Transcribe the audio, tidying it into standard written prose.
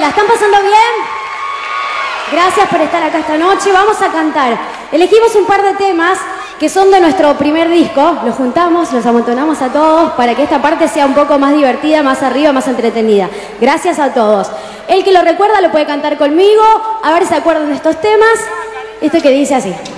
¿La están pasando bien? Gracias por estar acá esta noche. Vamos a cantar. Elegimos un par de temas que son de nuestro primer disco. Los juntamos, los amontonamos a todos para que esta parte sea un poco más divertida, más arriba, más entretenida. Gracias a todos. El que lo recuerda lo puede cantar conmigo. A ver si se acuerdan de estos temas. Esto que dice así.